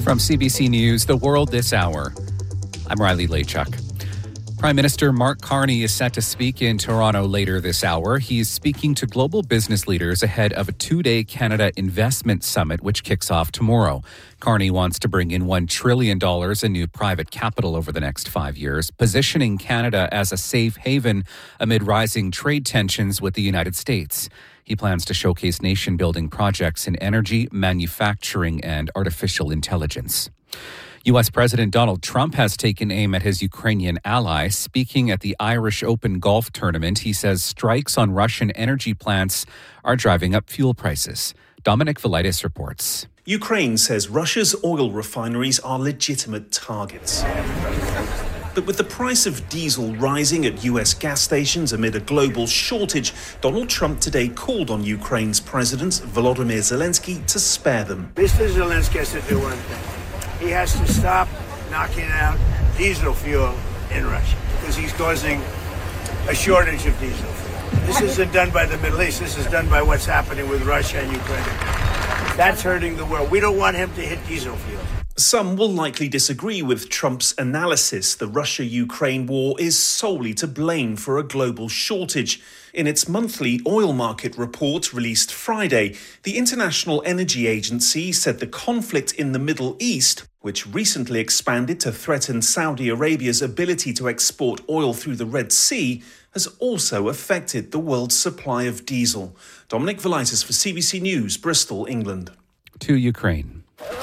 From CBC News, The World This Hour, I'm Riley Lachuk. Prime Minister Mark Carney is set to speak in Toronto later this hour. He's speaking to global business leaders ahead of a two-day Canada Investment Summit, which kicks off tomorrow. Carney wants to bring in $1 trillion in new private capital over the next 5 years, positioning Canada as a safe haven amid rising trade tensions with the United States. He plans to showcase nation-building projects in energy, manufacturing, and artificial intelligence. U.S. President Donald Trump has taken aim at his Ukrainian ally. Speaking at the Irish Open golf tournament, he says strikes on Russian energy plants are driving up fuel prices. Dominic Velitis reports. Ukraine says Russia's oil refineries are legitimate targets. But with the price of diesel rising at U.S. gas stations amid a global shortage, Donald Trump today called on Ukraine's President Volodymyr Zelensky to spare them. Mr. Zelensky has to do one thing. He has to stop knocking out diesel fuel in Russia because he's causing a shortage of diesel fuel. This isn't done by the Middle East. This is done by what's happening with Russia and Ukraine. That's hurting the world. We don't want him to hit diesel fuel. Some will likely disagree with Trump's analysis. The Russia-Ukraine war is solely to blame for a global shortage. In its monthly oil market report released Friday, the International Energy Agency said the conflict in the Middle East, which recently expanded to threaten Saudi Arabia's ability to export oil through the Red Sea, has also affected the world's supply of diesel. Dominic Velitis for CBC News, Bristol, England. To Ukraine.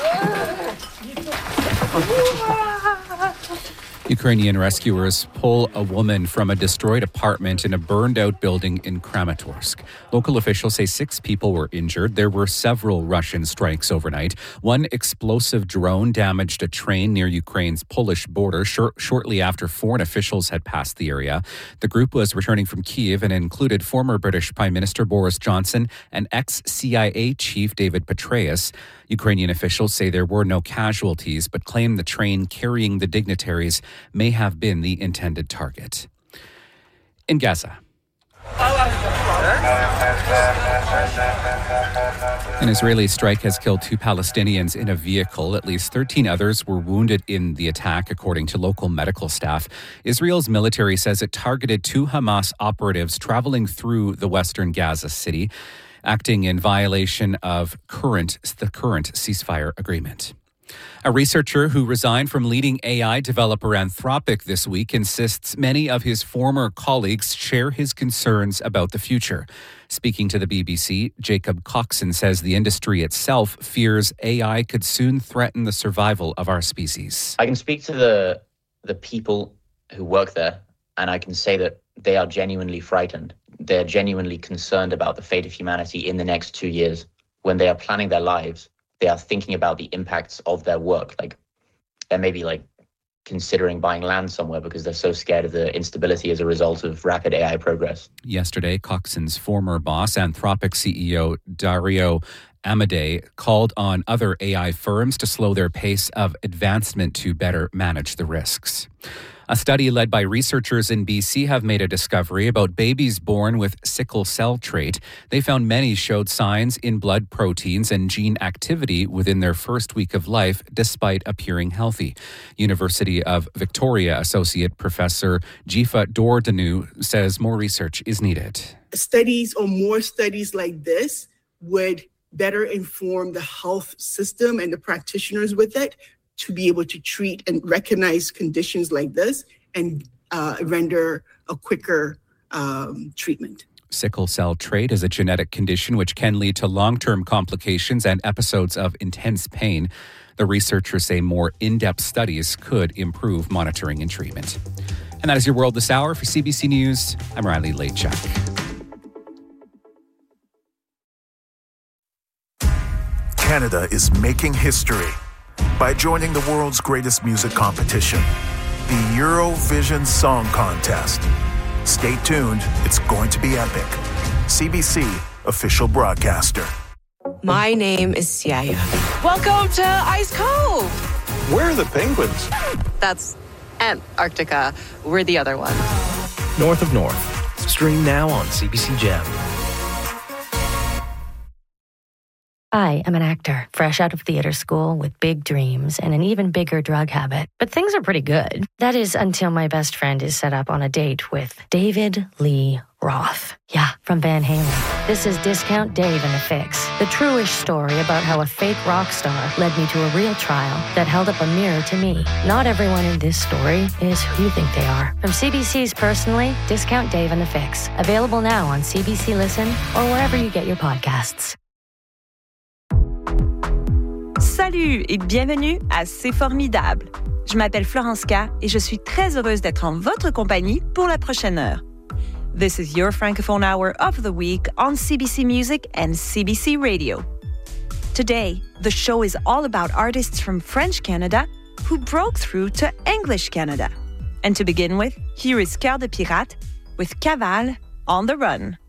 Ukrainian rescuers pull a woman from a destroyed apartment in a burned-out building in Kramatorsk. Local officials say 6 people were injured. There were several Russian strikes overnight. One explosive drone damaged a train near Ukraine's Polish border shortly after foreign officials had passed the area. The group was returning from Kyiv and included former British Prime Minister Boris Johnson and ex-CIA chief David Petraeus. Ukrainian officials say there were no casualties, but claim the train carrying the dignitaries may have been the intended target. In Gaza, an Israeli strike has killed 2 Palestinians in a vehicle. At least 13 others were wounded in the attack, according to local medical staff. Israel's military says it targeted 2 Hamas operatives traveling through the western Gaza city, acting in violation of the current ceasefire agreement. A researcher who resigned from leading AI developer Anthropic this week insists many of his former colleagues share his concerns about the future. Speaking to the BBC, Jacob Coxon says the industry itself fears AI could soon threaten the survival of our species. I can speak to the people who work there, and I can say that they are genuinely frightened. They're genuinely concerned about the fate of humanity in the next 2 years. When they are planning their lives, they are thinking about the impacts of their work. They're maybe considering buying land somewhere because they're so scared of the instability as a result of rapid AI progress. Yesterday, Coxon's former boss, Anthropic CEO Dario Amodei, called on other AI firms to slow their pace of advancement to better manage the risks. A study led by researchers in BC have made a discovery about babies born with sickle cell trait. They found many showed signs in blood proteins and gene activity within their first week of life, despite appearing healthy. University of Victoria Associate Professor Jifa Dordanu says more research is needed. Studies or more studies like this would better inform the health system and the practitioners with it, to be able to treat and recognize conditions like this and render a quicker treatment. Sickle cell trait is a genetic condition which can lead to long-term complications and episodes of intense pain. The researchers say more in-depth studies could improve monitoring and treatment. And that is your World This Hour. For CBC News, I'm Riley Lachuk. Canada is making history by joining the world's greatest music competition, the Eurovision Song Contest. Stay tuned, it's going to be epic. CBC, official broadcaster. My name is Siaya. Welcome to Ice Cove. Where are the penguins? That's Antarctica. We're the other one. North of North. Stream now on CBC Gem. I am an actor, fresh out of theater school with big dreams and an even bigger drug habit. But things are pretty good. That is until my best friend is set up on a date with David Lee Roth. Yeah, from Van Halen. This is Discount Dave and the Fix, the true-ish story about how a fake rock star led me to a real trial that held up a mirror to me. Not everyone in this story is who you think they are. From CBC's Personally, Discount Dave and the Fix. Available now on CBC Listen or wherever you get your podcasts. Salut et bienvenue à C'est Formidable. Je m'appelle Florence K et je suis très heureuse d'être en votre compagnie pour la prochaine heure. This is your Francophone Hour of the week on CBC Music and CBC Radio. Today, the show is all about artists from French Canada who broke through to English Canada. And to begin with, here is Cœur de Pirate with Cavale on the Run.